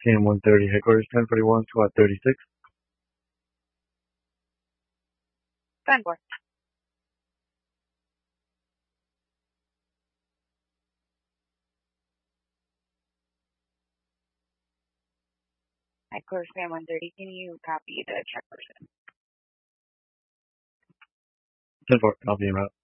KM 130, headquarters 1041, squad 36. 10-4. Headquarters KM 130, can you copy the check person? 10-4, copy him out.